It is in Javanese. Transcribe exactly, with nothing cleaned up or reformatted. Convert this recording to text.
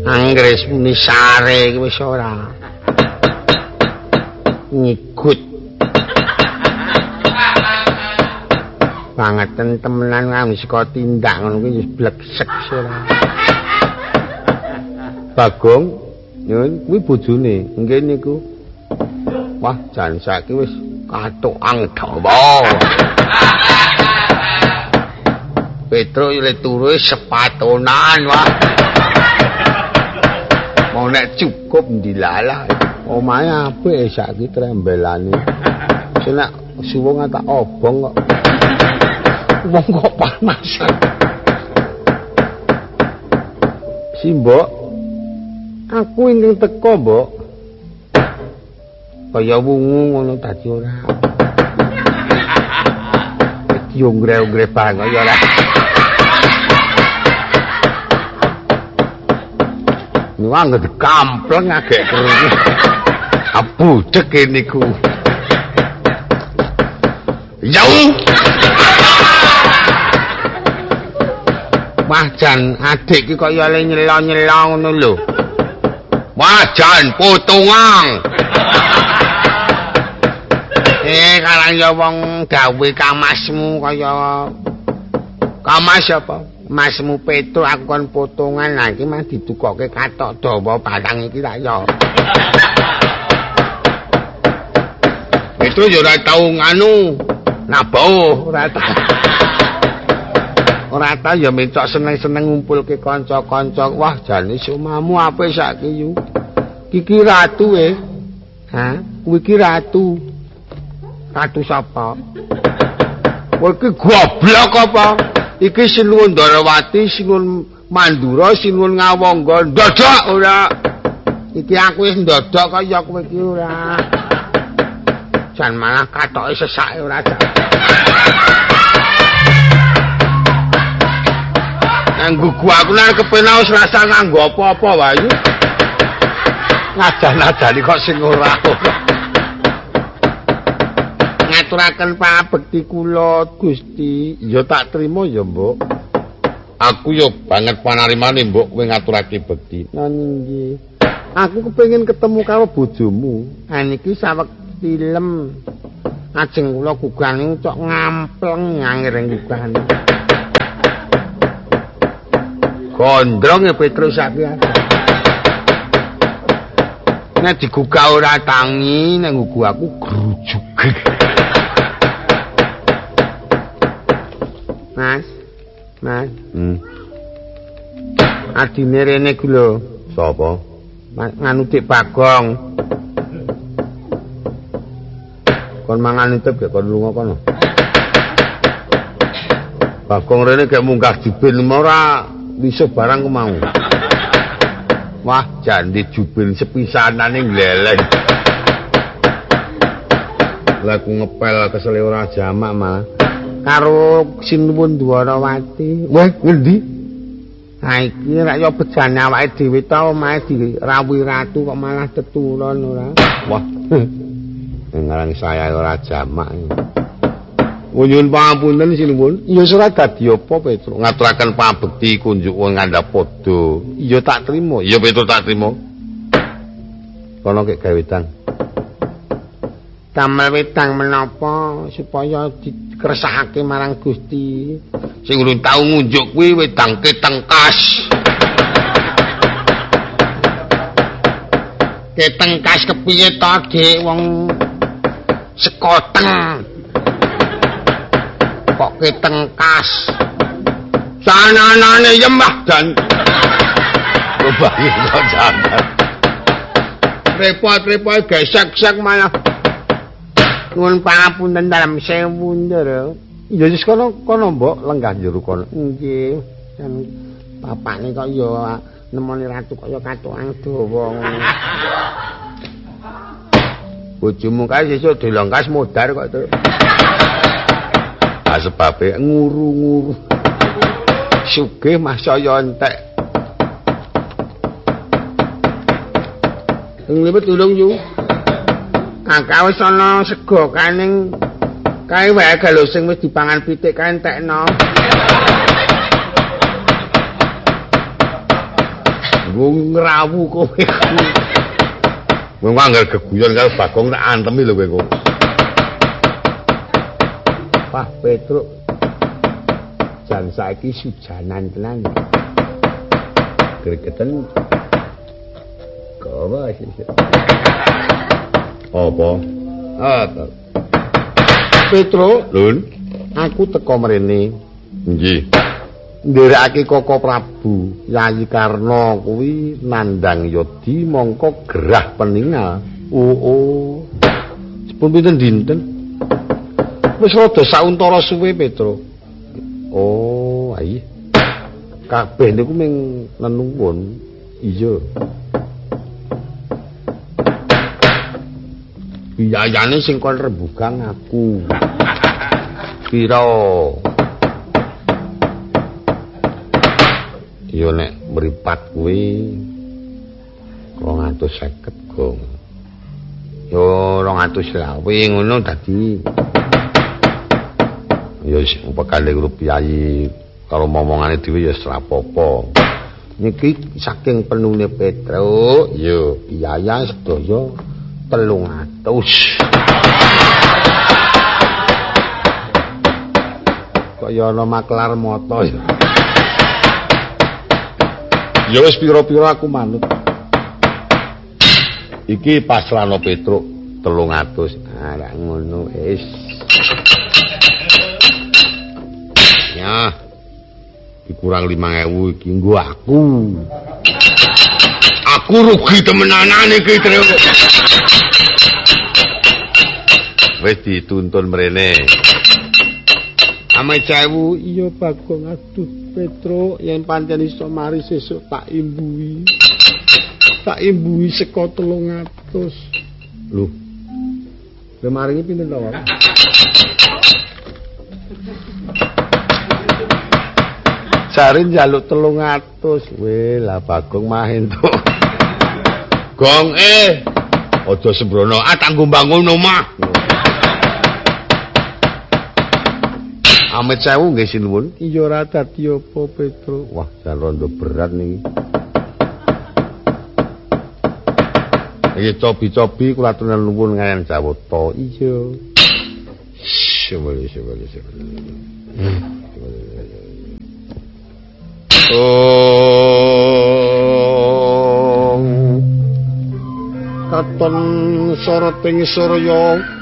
Anggres muni sare iki wis ora. Ngikut. Banget temenan kang saka tindak ngono kuwi wis bleksek ora. Bagong, nyun kuwi bojone, nggih niku. Wah, jan saiki wis katuang dawa. Petro ile turu sepatonan wah. Mau nek cukup ndilalah. Omahe apik saiki trembelane. Senak suwung tak obong kok. Wong kok panas. Si Mbok, aku ingin teko, Mbok. Kaya wungu ngono dadi ora. Yo ngrew-ngrew banget ya ora. Nuwang kampleng agek kerungu. Abudek niku. Yau. Wah jan adik iki kok ya le nyela-nyela ngono lho. Wah jan potongan. Eh karang ya wong gawe kamasmu kaya kamas apa? Masmu Petro aku kon potongan lah iki mah ditukoke katok dawa batang iki tak ya. Itu yo ora tau nganu nabau ora tau. Ora tau ya mencok seneng-seneng ngumpulke kanca-kanca. Wah jane sumamu apik saiki yu. Iki ratu e. Ha? Kuwi iki ratu. Ratu sapa? Kowe iki goblok apa? Iki Sinuwun Darawati, Sinuwun Mandura, Sinuwun Ngawangga, ndodok ora. Iki aku wis ndodok kaya kowe iki ora. Jan malah katoke sesake ora. Nganggo aku nek kepenak wis rasa nganggo apa-apa wae. Ngajan-ajani kok sing ora. Ngaturaken pabekti kula Gusti. Ya tak trima ya, Mbok. Aku ya banget panarimane, Mbok, kowe ngaturake bekti. Nggih. Aku kepengin ketemu karo bojomu. Ha niki saweg film. Ajeng kula gugane cok ngampleng ngangering gugane. Gondrong ya Petrus sapi. Nek digugah ora tangi, nek gugu aku grujug. Mas. Mas. Hmm. Adine rene ku lho. Sapa? Nganu Dik Bagong. Kon mangan utep gek kon lunga kono. Bagong rene gek munggah jubin ora iso barang ku mau. Wah, jandi jubin sepisanane gleleng. Lah ku ngepel kesele ora jamak malah. Karo Sinuwun Darawati. Wah, ngendi? Ha iki rak yo bejane awake dhewe ta omahe dirawuhi ratu kok malah teturon ora. Wah. Ngarang saya ora jamak. Nyuwun pangapunten Sinuwun. Ya ora dadi apa Petro. Ngaturaken pabekti kunjuk wong ngandhap padha. Ya tak trima. Ya Petro tak trima. Kono kek gawe wedang. Damel wedang menapa supaya dikersakake marang Gusti. Sing urung tau ngunjuk kuwi wedang ketengkas. Ketengkas kepiye to, Dik? Wong sekoteng. Kok ketengkas. Sananane yemah dan rubahi kok jangan. Repot-repot gesek-gesek malah. Nuwun pangapunten dalam sewu ndara. Ya wis kono kono Mbok lenggah njero kono. Nggih. Kan bapakne kok ya nemoni ratu kok ya katuang dawa ngono. Bojomu kae sesuk dilengkas modar kok to. Ah sebabe nguru-nguru. Sugih masaya entek. Nglebet tulung yu. Angka wis ana sego kaning kae wae galo sing wis dipangan pitik kae entekno. Nggo ngrawu kowe. Wong anggar geguyon karo Bagong tak antemi lho kowe kok. Pak Petruk. Jan saiki sujanan tenan. Gregeten. Kowe sih. Apa? Ah, Petruk, Lun, aku teko mrene. Nggih. Nderekake Koko Prabu Yayi Karna kuwi nandhang yodi mongko gerah peningal. Oh, oh. Sepun pinten dinten? Wis rada sauntara suwe, Petruk. Oh, ayi. Kabeh niku ming nenuwun. Iya. Biyayane sing kon rebugang aku. Pira? Yo nek mripat kuwi rong atus seket gong. Yo rong atus selawe ngono dadi. Yo upakane rupiahi karo momongane dhewe ya srapopo. Niki saking penune Petruk, yo biaya sedaya telung atus. Kaya ana maklar moto ya. Ya wis pira-pira aku manut. Iki pasrahno Petruk telung atus. Ah, ra ngono wis. Ya. Dikurang limang ewu iki nggo aku. Aku rugi temenanan iki, Tru. Wis dituntun mrene. Ame sewu iya Bagong, aduh Petruk yen pancen iso mari sesuk tak imbui. Tak imbui saka telung atus. Lho. Lha maringi pinten to, Wong? Jare njaluk telung atus. Weh, lah Bagong mah entuk. Gong eh. Aja sembrono, ah tak nggo bangun omah. Amit sewu nggih sinuwun. Iya ora dadi apa Petruk. Wah, jan rondo berat niki. Iki cobi-cobi kula aturi nuwun ngayan Jawata. Iya. Sebele sebele sebele. Oh. Katon soroting surya